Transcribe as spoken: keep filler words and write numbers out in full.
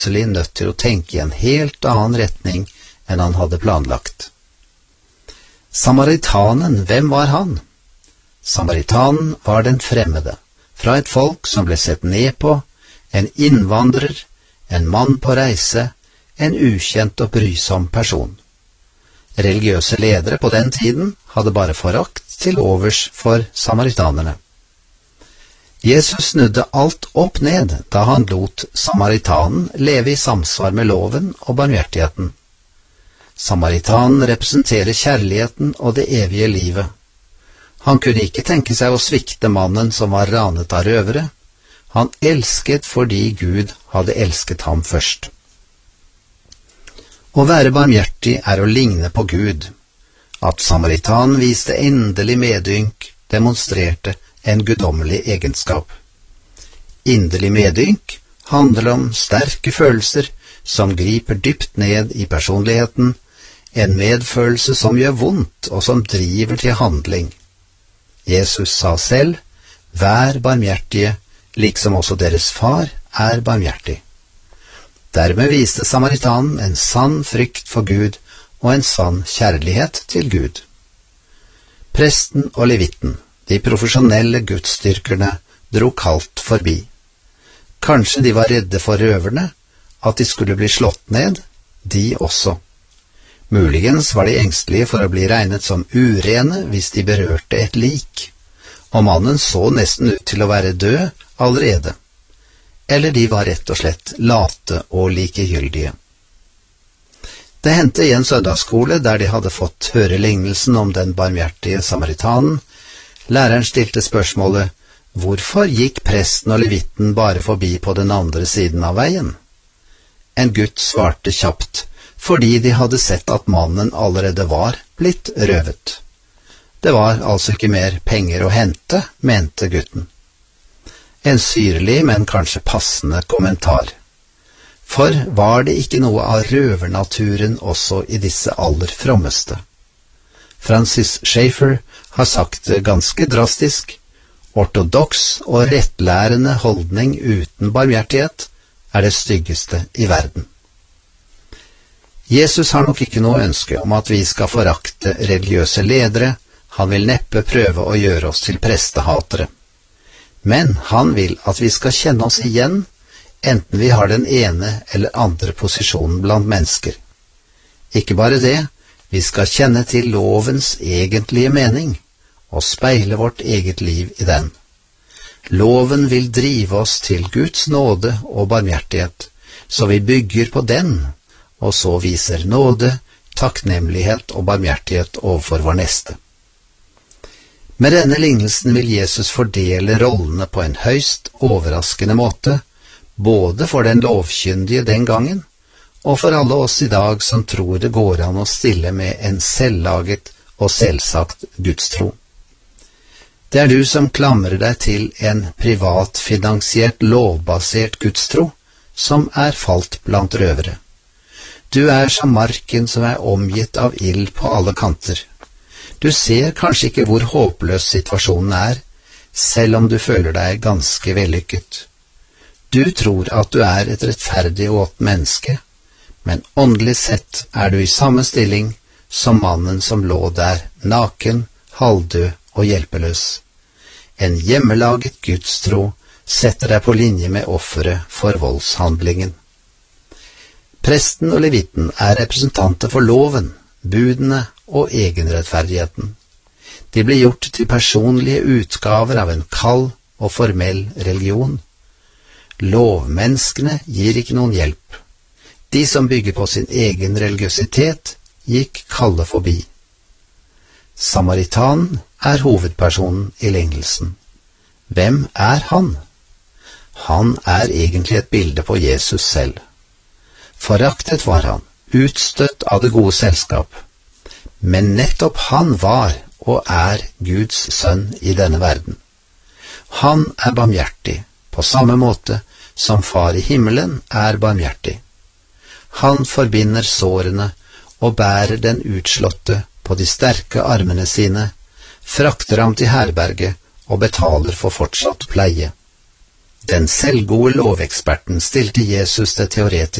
plutselig nødt til å tenke i en helt annen retning enn han hadde planlagt. Samaritanen, hvem var han? Samaritanen var den fremmede, fra et folk som ble sett ned på, en innvandrer, en mann på reise, en ukjent og brysom person. Religiøse ledere på den tiden hadde bare forakt til overs for samaritanerne. Jesus snudde alt opp ned da han lot samaritanen leve i samsvar med loven og barmhjertigheten. Samaritanen representerer kjærligheten og det evige livet. Han kunne ikke tenke seg å svikte mannen som var ranet av røvere. Han elsket fordi Gud hadde elsket ham først. Å være barmhjertig er å ligne på Gud. At samaritanen viste endelig medynk, demonstrerte en guddommelig egenskap. Inderlig medynk handler om sterke følelser som griper dypt ned i personligheten, en medfølelse som gjør vondt og som driver til handling. Jesus sa selv, vær barmhjertige, liksom også deres far er barmhjertig. Dermed viste samaritanen en sann frykt for Gud og en sann kjærlighet til Gud. Presten og levitten, de profesjonelle gudsdyrkerne, dro kaldt forbi. Kanskje de var redde for røverne, at de skulle bli slått ned, de også. Muligens var de engstelige for å bli regnet som urene hvis de berørte et lik, og mannen så nesten ut til å være død allerede. Eller de var rett og slett late og likegyldige. Det hendte i en søndagsskole der de hadde fått høre lignelsen om den barmhjertige samaritanen. Læreren stilte spørsmålet, hvorfor gikk presten og levitten bare forbi på den andre siden av veien? En gutt svarte kjapt, fordi de hadde sett at mannen allerede var blitt røvet. Det var altså ikke mer penger å hente, mente gutten. En syrlig, men kanskje passende kommentar. For var det ikke noe av røvernaturen også i disse aller frommeste? Francis Schaeffer har sagt det ganske drastisk, ortodoks og rettlærende holdning uten barmhjertighet er det styggeste i verden. Jesus har nok ikke noe ønske om at vi skal forakte religiøse ledere, han vil neppe prøve å gjøre oss til prestehatere. Men han vil at vi skal kjenne oss igjen, enten vi har den ene eller andre posisjonen blant mennesker. Ikke bare det, vi skal kjenne til lovens egentlige mening, og speile vårt eget liv i den. Loven vil drive oss til Guds nåde og barmhjertighet, så vi bygger på den, og så viser nåde, takknemlighet og barmhjertighet overfor vår neste. Med denne lignelsen vil Jesus fordele rollene på en høyst overraskende måte, både for den lovkyndige den gangen, og for alle oss i dag som tror det går an å stille med en selvlaget og selvsagt gudstro. Det er du som klamrer deg til en privatfinansiert, lovbasert gudstro, som er falt blant røvere. Du er som marken som er omgitt av ild på alle kanter. Du ser kanskje ikke hvor håpløs situasjonen er, selv om du føler deg ganske vellykket. Du tror at du er et rettferdig og godt menneske, men åndelig sett er du i samme stilling som mannen som lå der, naken, halvdød og hjelpeløs. En hjemmelaget gudstro setter deg på linje med offeret for voldshandlingen. Presten og levitten er representanter for loven, budene og egenrettferdigheten. De blir gjort til personlige utgaver av en kald og formell religion. Lovmenneskene gir ikke noen hjelp. De som bygger på sin egen religiøsitet, gikk kalde forbi. Samaritanen er hovedpersonen i lignelsen. Hvem er han? Han er egentlig et bilde på Jesus selv. Foraktet var han, utstøtt av det gode selskap. Men nettopp han var og er Guds sønn i denne verden. Han er barmhjertig, på samme måte som Far i himmelen er barmhjertig. Han forbinder sårene og bærer den utslåtte på de sterke armene sine, frakter ham til herberget og betaler for fortsatt pleie. Den selvgode loveksperten stilte Jesus det teoretiske